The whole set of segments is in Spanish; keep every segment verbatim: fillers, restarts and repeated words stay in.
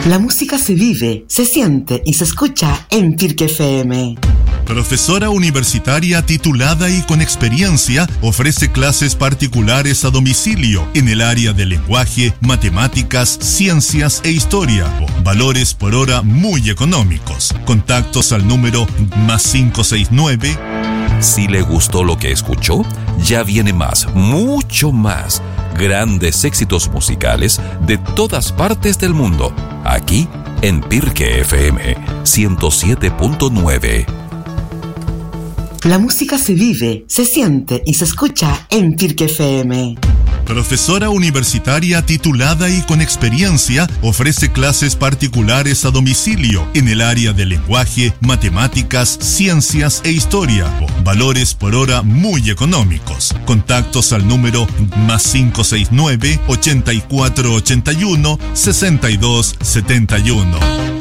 La música se vive, se siente y se escucha en Pirque F M. Profesora universitaria titulada y con experiencia, ofrece clases particulares a domicilio en el área de lenguaje, matemáticas, ciencias e historia. Valores por hora muy económicos. Contactos al número más cinco seis nueve. Si le gustó lo que escuchó, ya viene más, mucho más. Grandes éxitos musicales de todas partes del mundo. Aquí en Pirque F M ciento siete punto nueve. La música se vive, se siente y se escucha en Pirque F M. Profesora universitaria titulada y con experiencia, ofrece clases particulares a domicilio en el área de lenguaje, matemáticas, ciencias e historia. Valores por hora muy económicos. Contactos al número más cinco seis nueve, ochenta y cuatro ochenta y uno, sesenta y dos setenta y uno.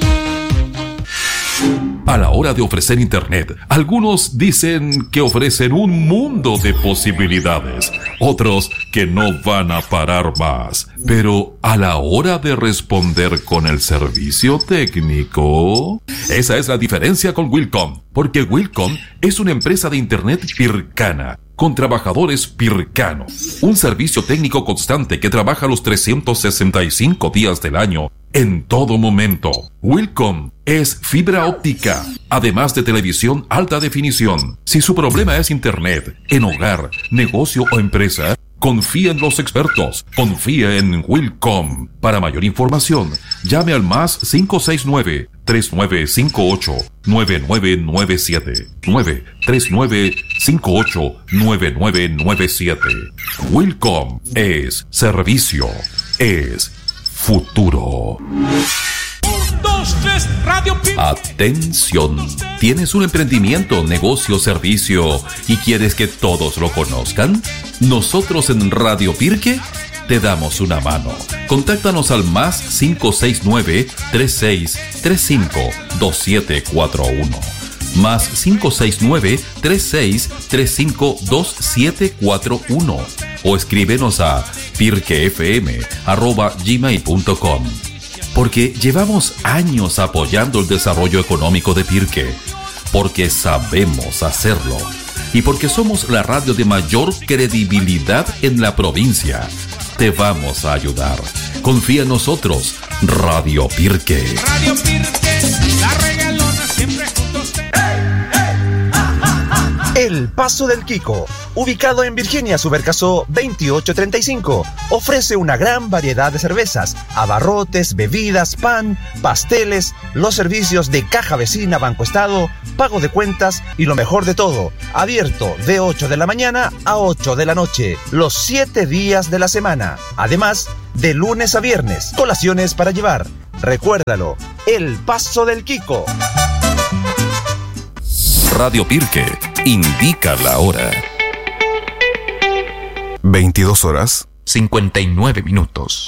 A la hora de ofrecer Internet, algunos dicen que ofrecen un mundo de posibilidades, otros que no van a parar más. Pero a la hora de responder con el servicio técnico, esa es la diferencia con Wilcom, porque Wilcom es una empresa de Internet pircana, con trabajadores pircanos, un servicio técnico constante que trabaja los trescientos sesenta y cinco días del año, en todo momento. Wilcom es fibra óptica, además de televisión alta definición. Si su problema es Internet, en hogar, negocio o empresa, confía en los expertos. Confía en Wilcom. Para mayor información, llame al más cinco seis nueve, tres nueve cinco ocho, nueve nueve nueve siete. nueve tres nueve cinco ocho, nueve nueve nueve siete. Wilcom es servicio, es futuro. Dos, tres, Radio Pirque. Atención, ¿tienes un emprendimiento, negocio, servicio y quieres que todos lo conozcan? Nosotros en Radio Pirque te damos una mano. Contáctanos al más cinco seis nueve, tres seis tres cinco, dos siete cuatro uno. Más cinco seis nueve, tres seis tres cinco, dos siete cuatro uno. O escríbenos a pirquefm arroba gmail punto com. Porque llevamos años apoyando el desarrollo económico de Pirque, porque sabemos hacerlo y porque somos la radio de mayor credibilidad en la provincia. Te vamos a ayudar. Confía en nosotros, Radio Pirque. Radio Pirque, la regalona siempre juntos. El Paso del Quico, ubicado en Virginia Subercaso veintiocho treinta y cinco, ofrece una gran variedad de cervezas, abarrotes, bebidas, pan, pasteles, los servicios de caja vecina, Banco Estado, pago de cuentas y lo mejor de todo, abierto de ocho de la mañana a ocho de la noche, los siete días de la semana. Además, de lunes a viernes, colaciones para llevar. Recuérdalo, El Paso del Quico. Radio Pirque indica la hora. veintidós horas cincuenta y nueve minutos.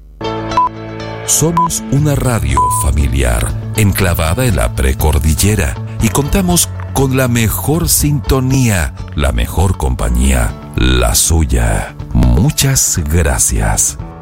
Somos una radio familiar enclavada en la precordillera y contamos con la mejor sintonía, la mejor compañía, la suya. Muchas gracias.